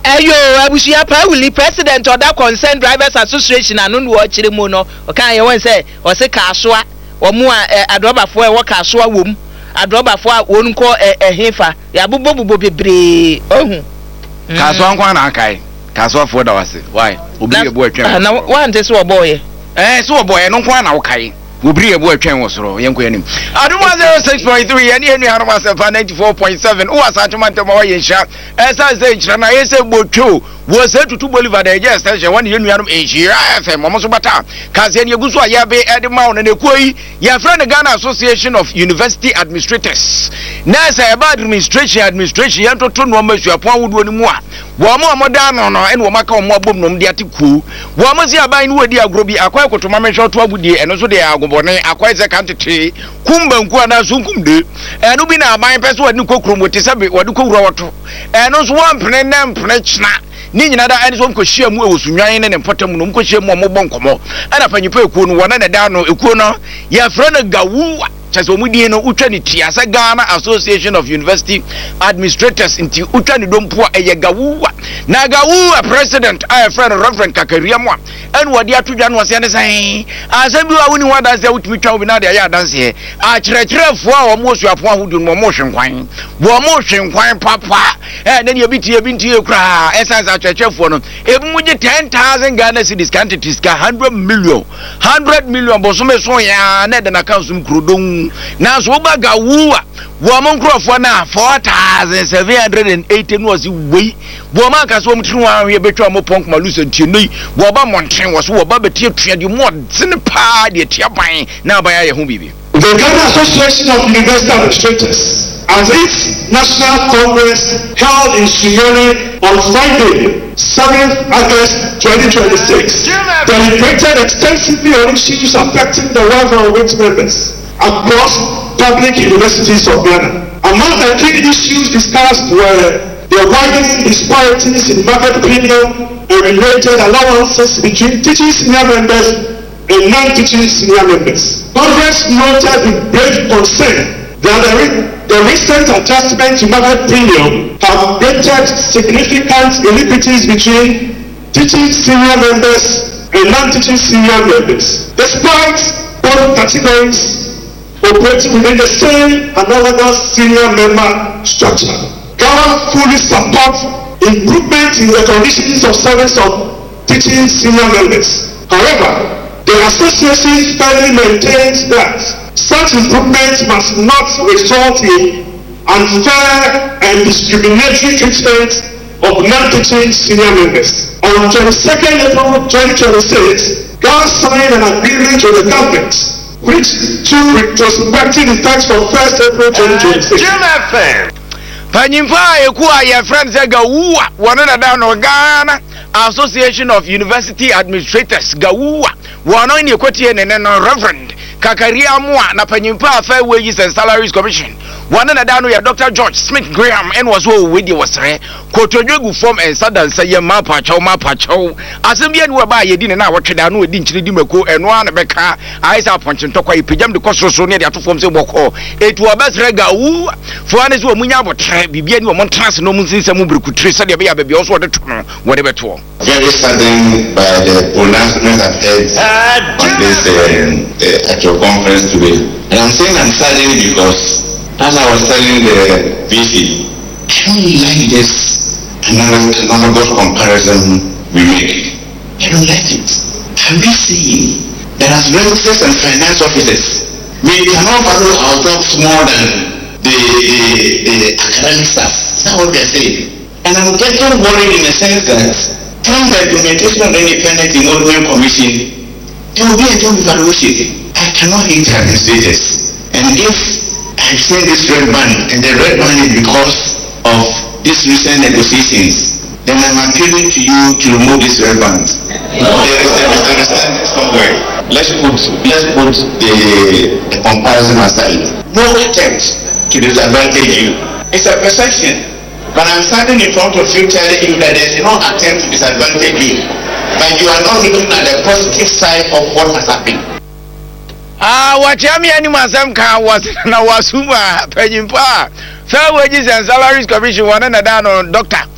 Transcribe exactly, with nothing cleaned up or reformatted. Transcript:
Eyo abusia Pauli president of that concerned drivers association anu no chire mu no o kan ye won say o se kasoa o mu adrobafo e wo kasoa wom adrobafo a won ko ehefa ya bubo bubo bebre ohun kasoa nkwa na akai kasoa fo da wase why obi ebu atwa na wan te so oboye eh so oboye no nkwa na wo kai obiri ebu atwa wo soro yenko yanim aduma zero six point three yani enu haruma sefa ninety-four point seven o asatuma ma wa yensha esa ze nchira na yese botwo wo se tutu Bolivar da je station wani enu haruma enhira F M mo so bata kaze ne eguso ayabe edema na nekoi ya friend Ghana Association of University Administrators na say about administration administration yanto to no masuapon wodo ni mu a wo mo mo da no no ene wo maka mo abom no de atiku wo mo si aban ni wadi agro bi akwai kotoma menhwe to agudie eno so de agobone akwai ze kantete kumbanku ana sunkum de eno bi na aban pese wadi kokrom wote sabe wadi kokura woto eno so wampene na mpene china ni nyina da ene so mko hia mu ewosunwan ne ne potam no mko hia mu mo bonkomo ana panyipa ekuo no wona na da no ekuo no ya frana gawu chase omudie no utwa ni tiasa Ghana Association of University Administrators inti utwa ni dompo eye gawu na gawu president I friend Reverend Kakariamu en wadi atudwa no wase ne san asambi wa woni wada se utumi twa obi na de ya danse a kirekirefu a wo mo suapo ahodu no mo hwenkwan wo mo hwenkwan papa eh na ne obitie bintie kura essence atwechefu no ebu muje ten thousand Ghana cedis quantities ka one hundred million one hundred million bosume so ya na de na kansum krodon na so baga wuwa wo mo nkrofo na four thousand seven hundred eighty no was we wo ma ka so mtru ahwe betwa mo ponk maluso ntienoi wo ba montren wo so wo ba betie tuade mo dzene pa de tia ban na ba ya ye ho bibi. The Ghana Association of University Administrators, as its National Congress held in Suyole on Friday, seventh August twenty twenty-six, deliberated extensively on issues affecting the welfare of its members across public universities of Ghana. Among the key issues discussed were the widening disparities in market premium and related allowances between teaching senior members and non-teaching senior members. Congress noted with great concern that the, re the recent adjustment to market premium have created significant inequities between teaching senior members and non-teaching senior members. Despite both categories operating within the same analogous senior member structure, Ghana fully supports improvement in the conditions of service of teaching senior members. However, the association firmly maintains that such improvements must not result in unfair and discriminatory treatment of non-teaching senior members. On twenty-second April twenty twenty-six, Ghana signed an agreement with the government which took retrospective effect from first April twenty twenty-six. Panyimpa ekuwa ya friends Gawuwa wanona dano Ghana Association of University Administrators Gawuwa wano ni kwetie nene no Reverend Kakariamu na panyimpa Fair Wages and Salaries Commission wanona dano ya Doctor George Smith Graham en was wo wedi wasre kotodwegu form en sadansa ye mapa chaw mapa chaw asembia ni waba ye dine na wotweda no edi nchiri di mako eno an beka aisa ponchentokwa ipejam de kosroso ne de atofom se boko etu obesre Gawuwa fo anes wo munya botre bibia ni wo montrans no munsinsa mu brekutre se de be ya bebia so de tono wo de beto. Very saddened by the pronouncements I've heard uh, on this uh, uh, at your conference today. And I'm saying I'm saddened because as I was telling the V C, I don't like this analogous comparison we make. I don't like it. Have we seen that as registers and finance officers, we cannot value our jobs more than the, the, the academic staff? Is that what they're saying? And I'm getting worried in the sense that from the implementation of the Independent Enrollment Commission, there will be a job evaluation. I cannot hate administrators. And if I've seen this red band, and the red band is because of these recent negotiations, then I'm appealing to you to remove this red band. There is a misunderstanding somewhere. Let's put, let's put the, the comparison aside. No attempt to disadvantage you. It's a perception. But I'm standing in front of you telling you that there's no attempt to disadvantage you. But you are not looking at the positive side of what has happened. Ah, what Yami Animasam can was na wasuma, Pejimpa, Fair Wages and Salaries Commission, one and a down on Doctor